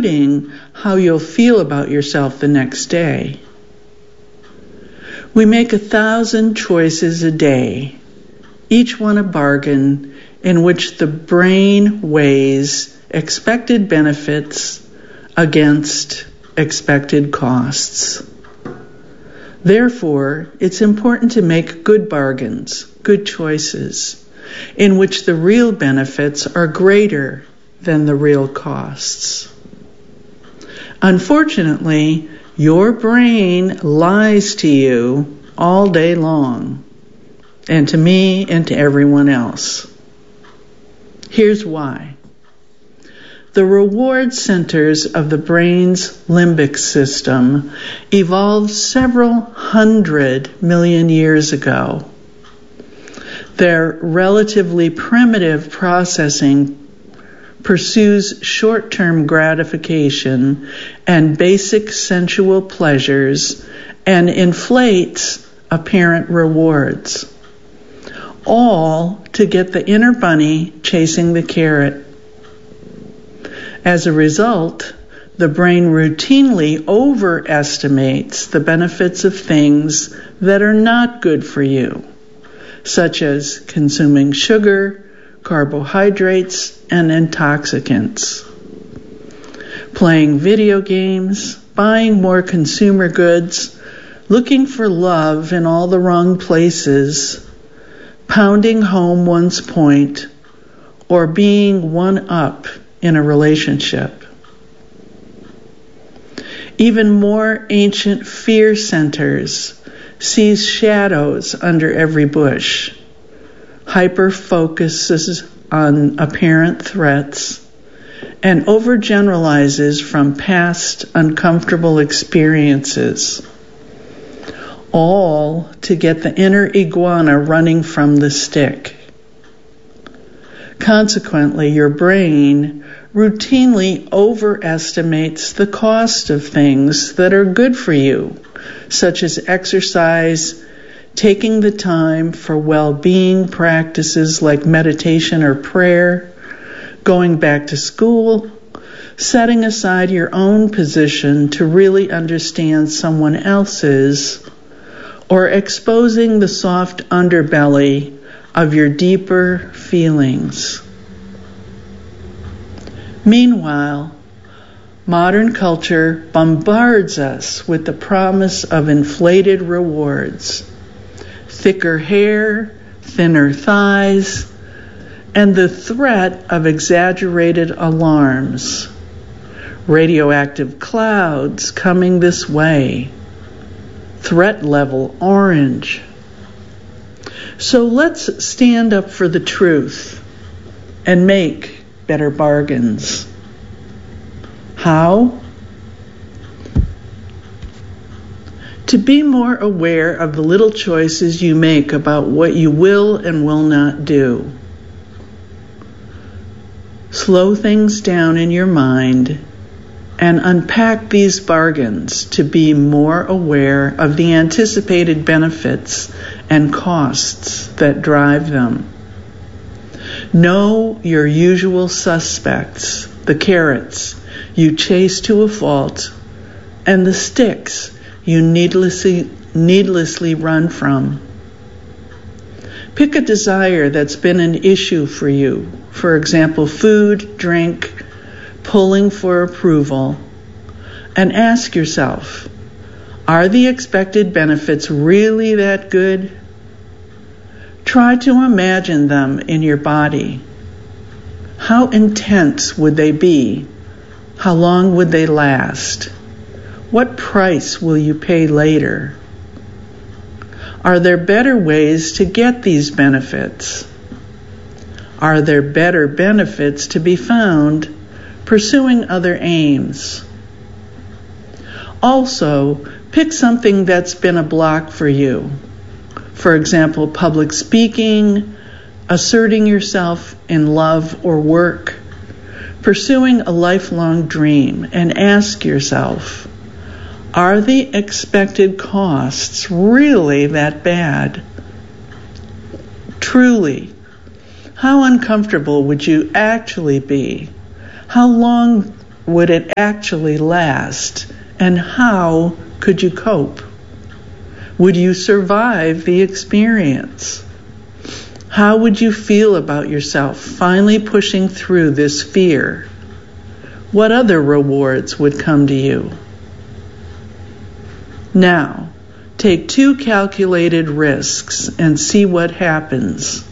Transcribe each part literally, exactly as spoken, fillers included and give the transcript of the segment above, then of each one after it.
including how you'll feel about yourself the next day. We make a thousand choices a day, each one a bargain in which the brain weighs expected benefits against expected costs. Therefore, it's important to make good bargains, good choices, in which the real benefits are greater than the real costs. Unfortunately, your brain lies to you all day long, and to me and to everyone else. Here's why. The reward centers of the brain's limbic system evolved several hundred million years ago. Their relatively primitive processing pursues short-term gratification and basic sensual pleasures and inflates apparent rewards, all to get the inner bunny chasing the carrot. As a result, the brain routinely overestimates the benefits of things that are not good for you, such as consuming sugar, carbohydrates, and intoxicants, playing video games, buying more consumer goods, looking for love in all the wrong places, pounding home one's point, or being one up in a relationship. Even more ancient fear centers sees shadows under every bush, hyper-focuses on apparent threats, and overgeneralizes from past uncomfortable experiences, all to get the inner iguana running from the stick. Consequently, your brain routinely overestimates the cost of things that are good for you, such as exercise, taking the time for well-being practices like meditation or prayer, going back to school, setting aside your own position to really understand someone else's, or exposing the soft underbelly of your deeper feelings. Meanwhile, modern culture bombards us with the promise of inflated rewards, thicker hair, thinner thighs, and the threat of exaggerated alarms, radioactive clouds coming this way, threat level orange. So let's stand up for the truth and make better bargains. How? To be more aware of the little choices you make about what you will and will not do. Slow things down in your mind and unpack these bargains to be more aware of the anticipated benefits and costs that drive them. Know your usual suspects, the carrots you chase to a fault, and the sticks you needlessly, needlessly run from. Pick a desire that's been an issue for you, for example, food, drink, pulling for approval, and ask yourself, are the expected benefits really that good? Try to imagine them in your body. How intense would they be? How long would they last? What price will you pay later? Are there better ways to get these benefits? Are there better benefits to be found pursuing other aims? Also, pick something that's been a block for you. For example, public speaking, asserting yourself in love or work, pursuing a lifelong dream, and ask yourself, are the expected costs really that bad? Truly, how uncomfortable would you actually be? How long would it actually last? And how could you cope? Would you survive the experience? How would you feel about yourself finally pushing through this fear? What other rewards would come to you? Now, take two calculated risks and see what happens.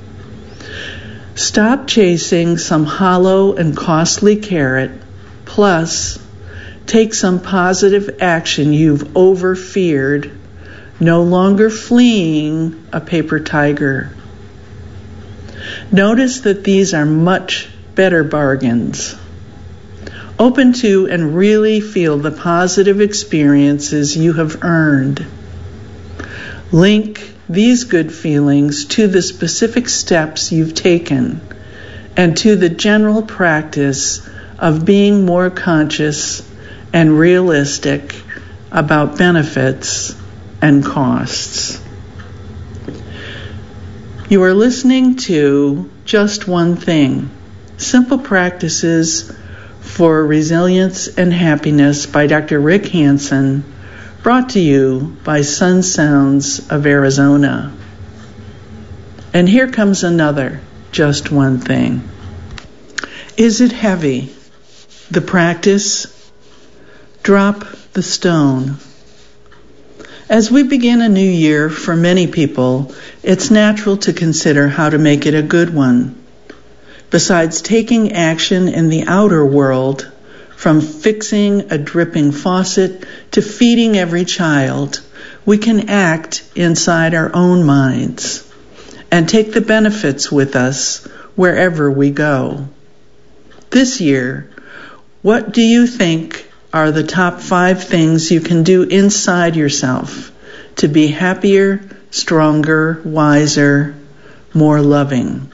Stop chasing some hollow and costly carrot, plus take some positive action you've over-feared, no longer fleeing a paper tiger. Notice that these are much better bargains. Open to and really feel the positive experiences you have earned. Link these good feelings to the specific steps you've taken and to the general practice of being more conscious and realistic about benefits and costs. You are listening to Just One Thing, Simple Practices for Resilience and Happiness by Doctor Rick Hanson, brought to you by Sun Sounds of Arizona. And here comes another Just One Thing. Is it heavy? The practice? Drop the stone. As we begin a new year, for many people, it's natural to consider how to make it a good one. Besides taking action in the outer world, from fixing a dripping faucet to feeding every child, we can act inside our own minds and take the benefits with us wherever we go. This year, what do you think are the top five things you can do inside yourself to be happier, stronger, wiser, more loving?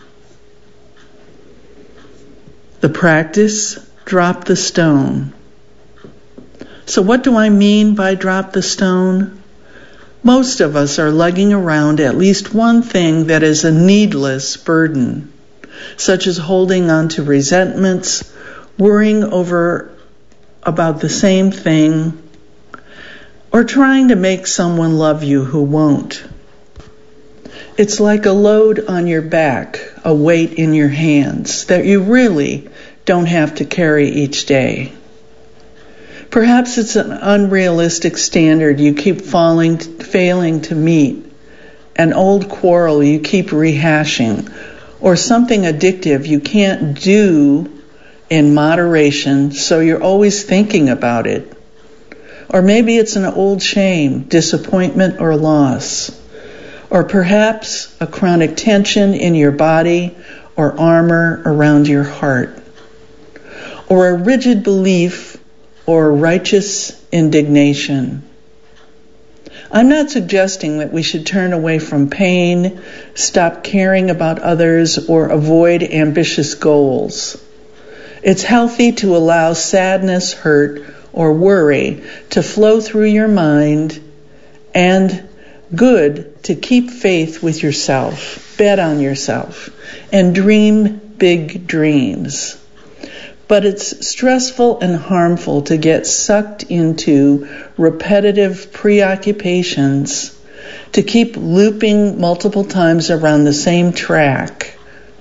The practice, drop the stone. So what do I mean by drop the stone? Most of us are lugging around at least one thing that is a needless burden, such as holding on to resentments, worrying over about the same thing, or trying to make someone love you who won't. It's like a load on your back, a weight in your hands that you really don't have to carry each day. Perhaps it's an unrealistic standard you keep falling, failing to meet, an old quarrel you keep rehashing, or something addictive you can't do in moderation, so you're always thinking about it. Or maybe it's an old shame, disappointment, or loss. Or perhaps a chronic tension in your body or armor around your heart. Or a rigid belief or righteous indignation. I'm not suggesting that we should turn away from pain, stop caring about others, or avoid ambitious goals. It's healthy to allow sadness, hurt, or worry to flow through your mind, and good to keep faith with yourself, bet on yourself, and dream big dreams. But it's stressful and harmful to get sucked into repetitive preoccupations, to keep looping multiple times around the same track.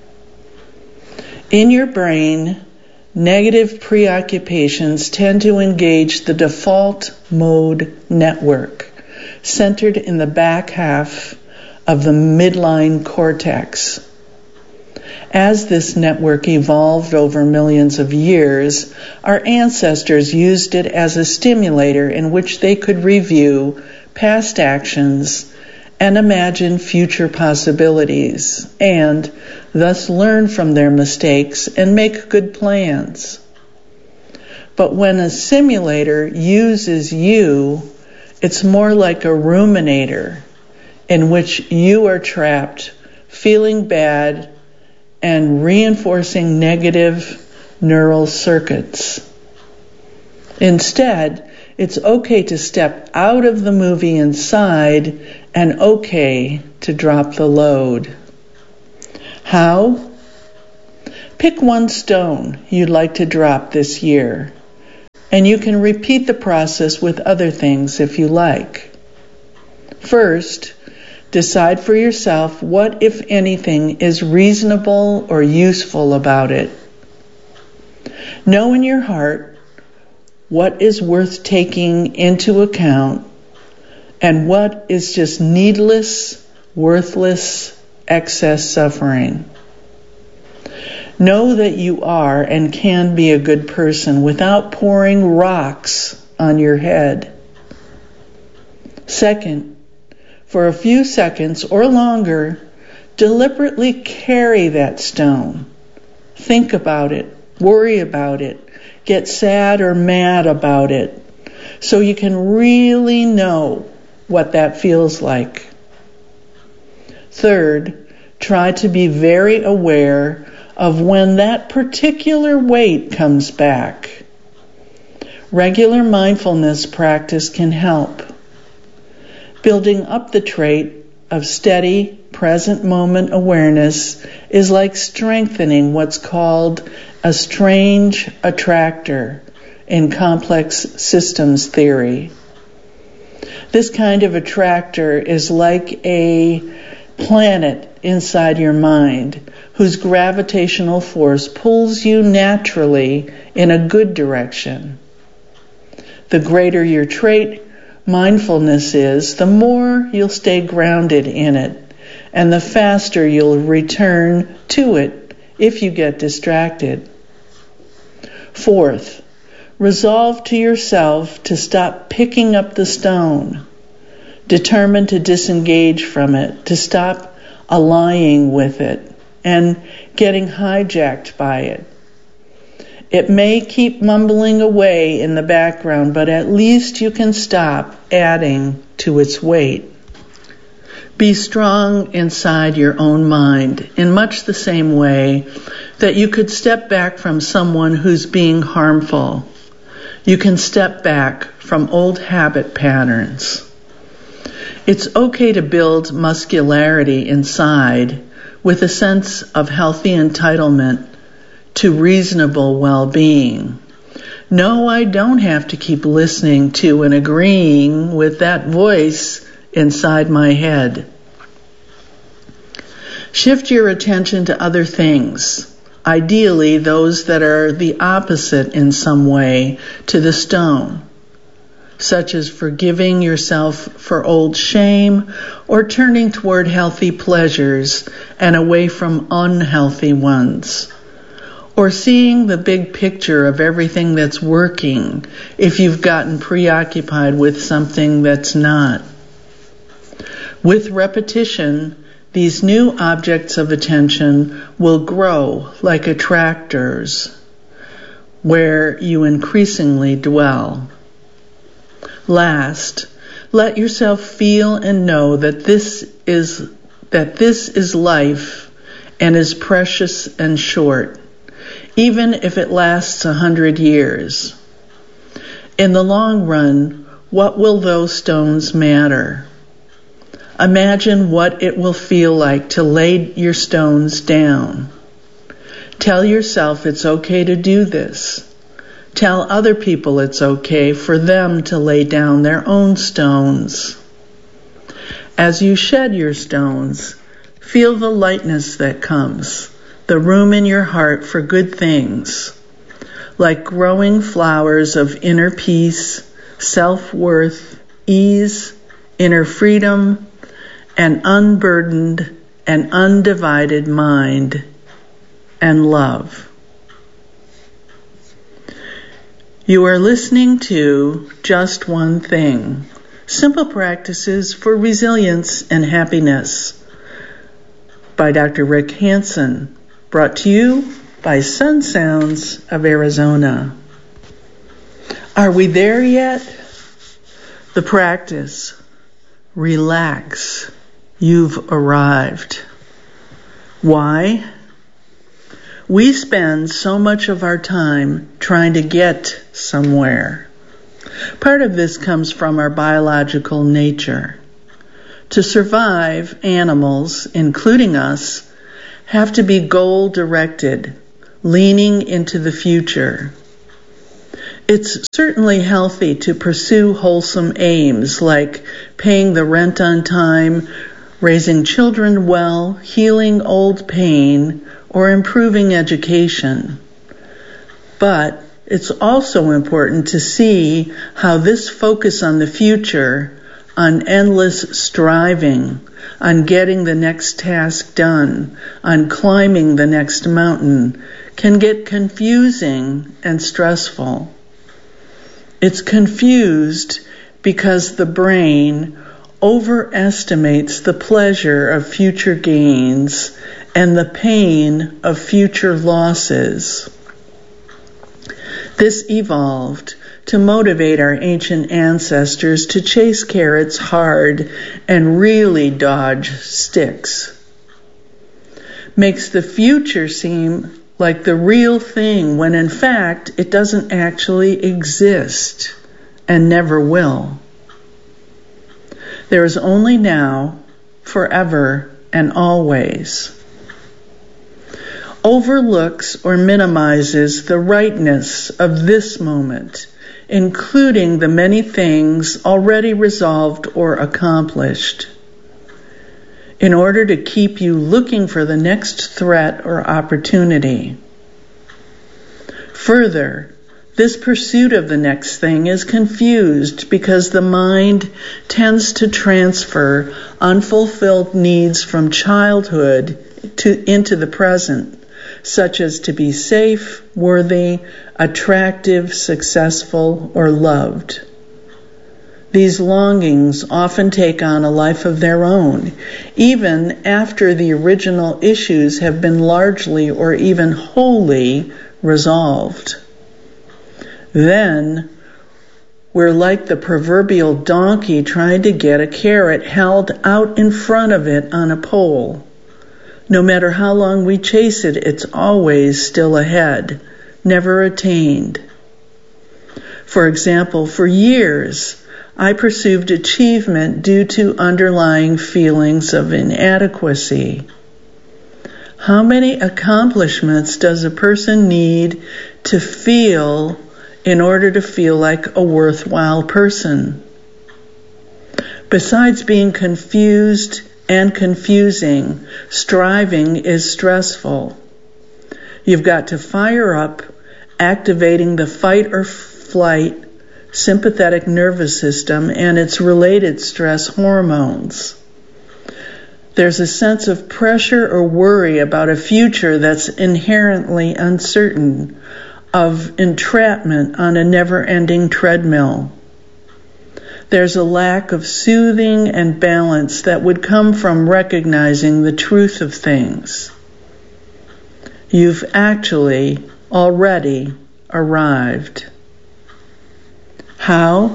In your brain, negative preoccupations tend to engage the default mode network, centered in the back half of the midline cortex. As this network evolved over millions of years, our ancestors used it as a stimulator in which they could review past actions and imagine future possibilities, and thus learn from their mistakes and make good plans. But when a simulator uses you, it's more like a ruminator in which you are trapped, feeling bad, and reinforcing negative neural circuits. Instead, it's okay to step out of the movie inside and okay to drop the load. How? Pick one stone you'd like to drop this year, and you can repeat the process with other things if you like. First, decide for yourself what, if anything, is reasonable or useful about it. Know in your heart what is worth taking into account and what is just needless, worthless, excess suffering. Know that you are and can be a good person without pouring rocks on your head. Second, for a few seconds or longer, deliberately carry that stone. Think about it, worry about it, get sad or mad about it, so you can really know what that feels like. Third, try to be very aware of when that particular weight comes back. Regular mindfulness practice can help. Building up the trait of steady, present moment awareness is like strengthening what's called a strange attractor in complex systems theory. This kind of attractor is like a planet inside your mind whose gravitational force pulls you naturally in a good direction. The greater your trait mindfulness is, the more you'll stay grounded in it, and the faster you'll return to it if you get distracted. Fourth, resolve to yourself to stop picking up the stone, determined to disengage from it, to stop allying with it and getting hijacked by it. It may keep mumbling away in the background, but at least you can stop adding to its weight. Be strong inside your own mind in much the same way that you could step back from someone who's being harmful. You can step back from old habit patterns. It's okay to build muscularity inside with a sense of healthy entitlement to reasonable well-being. No, I don't have to keep listening to and agreeing with that voice inside my head. Shift your attention to other things, ideally those that are the opposite in some way to the stone, such as forgiving yourself for old shame or turning toward healthy pleasures and away from unhealthy ones. Or seeing the big picture of everything that's working if you've gotten preoccupied with something that's not. With repetition, these new objects of attention will grow like attractors where you increasingly dwell. Last, let yourself feel and know that this is that this is life and is precious and short, even if it lasts a hundred years. In the long run, what will those stones matter? Imagine what it will feel like to lay your stones down. Tell yourself it's okay to do this. Tell other people it's okay for them to lay down their own stones. As you shed your stones, feel the lightness that comes, the room in your heart for good things, like growing flowers of inner peace, self-worth, ease, inner freedom, an unburdened and undivided mind, and love. You are listening to Just One Thing, Simple Practices for Resilience and Happiness by Doctor Rick Hanson, brought to you by Sun Sounds of Arizona. Are we there yet? The practice. Relax. You've arrived. Why? We spend so much of our time trying to get somewhere. Part of this comes from our biological nature. To survive, animals, including us, have to be goal-directed, leaning into the future. It's certainly healthy to pursue wholesome aims like paying the rent on time, raising children well, healing old pain, or improving education. But it's also important to see how this focus on the future, on endless striving, on getting the next task done, on climbing the next mountain, can get confusing and stressful. It's confused because the brain overestimates the pleasure of future gains and the pain of future losses. This evolved to motivate our ancient ancestors to chase carrots hard and really dodge sticks. Makes the future seem like the real thing when in fact it doesn't actually exist and never will. There is only now, forever, and always. Overlooks or minimizes the rightness of this moment, including the many things already resolved or accomplished, in order to keep you looking for the next threat or opportunity. Further, this pursuit of the next thing is confused because the mind tends to transfer unfulfilled needs from childhood to, into the present, such as to be safe, worthy, attractive, successful, or loved. These longings often take on a life of their own, even after the original issues have been largely or even wholly resolved. Then, we're like the proverbial donkey trying to get a carrot held out in front of it on a pole. No matter how long we chase it, it's always still ahead, never attained. For example, for years, I pursued achievement due to underlying feelings of inadequacy. How many accomplishments does a person need to feel in order to feel like a worthwhile person? Besides being confused and confusing, striving is stressful. You've got to fire up, activating the fight or flight sympathetic nervous system and its related stress hormones. There's a sense of pressure or worry about a future that's inherently uncertain, of entrapment on a never-ending treadmill. There's a lack of soothing and balance that would come from recognizing the truth of things. You've actually already arrived. How?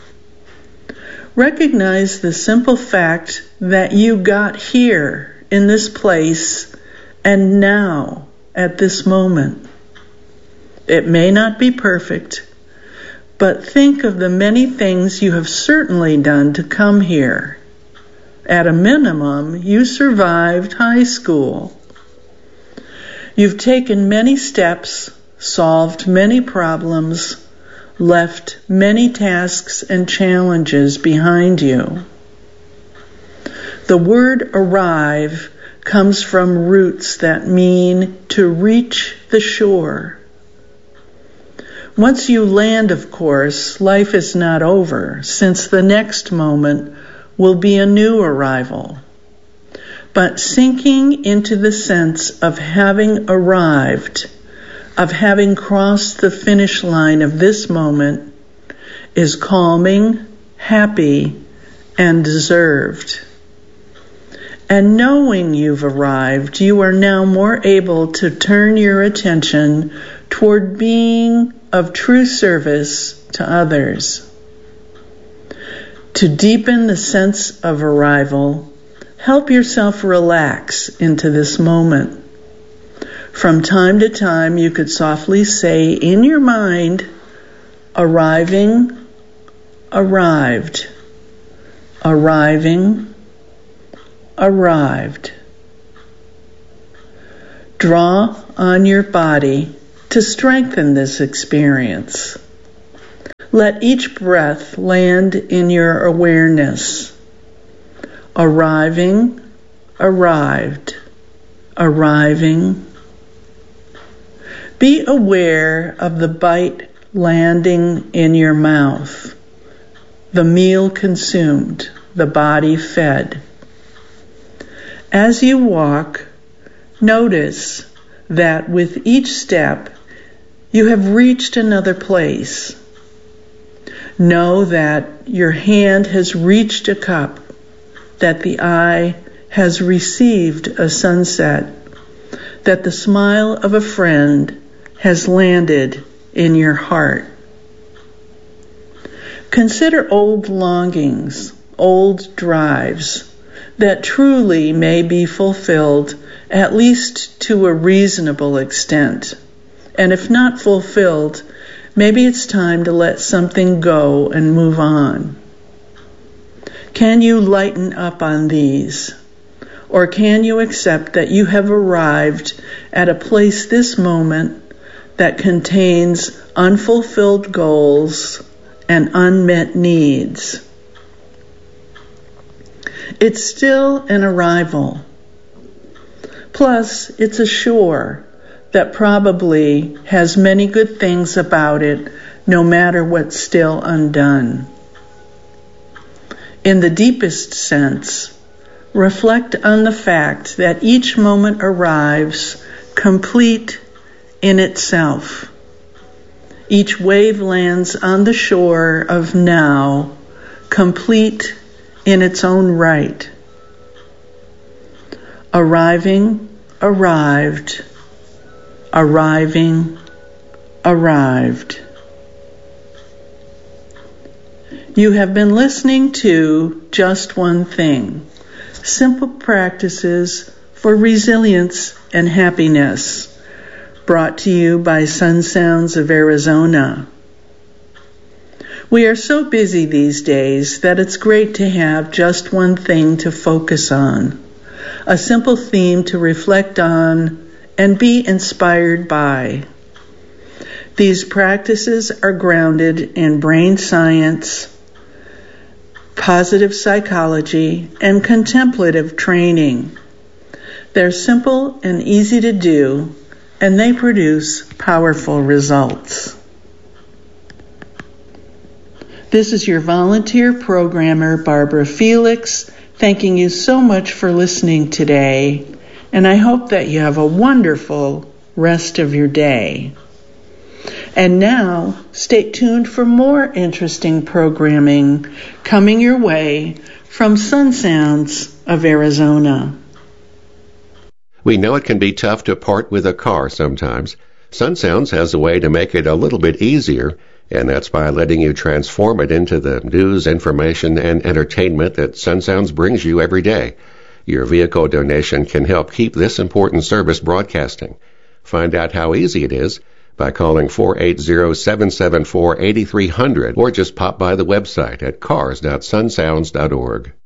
Recognize the simple fact that you got here in this place and now at this moment. It may not be perfect, but think of the many things you have certainly done to come here. At a minimum, you survived high school. You've taken many steps, solved many problems, left many tasks and challenges behind you. The word arrive comes from roots that mean to reach the shore. Once you land, of course, life is not over, since the next moment will be a new arrival. But sinking into the sense of having arrived, of having crossed the finish line of this moment, is calming, happy, and deserved. And knowing you've arrived, you are now more able to turn your attention toward being of true service to others. To deepen the sense of arrival, help yourself relax into this moment. From time to time, you could softly say in your mind, arriving, arrived, arriving, arrived. Draw on your body to strengthen this experience. Let each breath land in your awareness. Arriving, arrived, arriving. Be aware of the bite landing in your mouth, the meal consumed, the body fed. As you walk, notice that with each step, you have reached another place. Know that your hand has reached a cup, that the eye has received a sunset, that the smile of a friend has landed in your heart. Consider old longings, old drives, that truly may be fulfilled at least to a reasonable extent. And if not fulfilled, maybe it's time to let something go and move on. Can you lighten up on these? Or can you accept that you have arrived at a place this moment that contains unfulfilled goals and unmet needs? It's still an arrival. Plus, it's a shore that probably has many good things about it, no matter what's still undone. In the deepest sense, reflect on the fact that each moment arrives complete in itself. Each wave lands on the shore of now, complete in its own right. Arriving, arrived, arriving, arrived. You have been listening to Just One Thing, Simple Practices for Resilience and Happiness, brought to you by Sun Sounds of Arizona. We are so busy these days that it's great to have just one thing to focus on, a simple theme to reflect on and be inspired by. These practices are grounded in brain science, positive psychology, and contemplative training. They're simple and easy to do, and they produce powerful results. This is your volunteer programmer, Barbara Felix, thanking you so much for listening today, and I hope that you have a wonderful rest of your day. And now, stay tuned for more interesting programming coming your way from Sun Sounds of Arizona. We know it can be tough to part with a car sometimes. Sun Sounds has a way to make it a little bit easier, and that's by letting you transform it into the news, information, and entertainment that Sun Sounds brings you every day. Your vehicle donation can help keep this important service broadcasting. Find out how easy it is by calling four eight zero, seven seven four, eight three zero zero or just pop by the website at cars dot sun sounds dot org.